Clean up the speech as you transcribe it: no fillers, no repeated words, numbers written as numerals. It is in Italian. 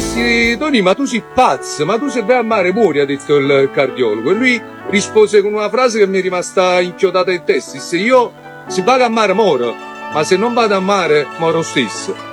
dissi: Tony, ma tu sei pazzo, ma tu se vai a mare muori, ha detto il cardiologo. E lui rispose con una frase che mi è rimasta inchiodata in testa: disse: io se vado a mare moro, ma se non vado a mare moro stesso.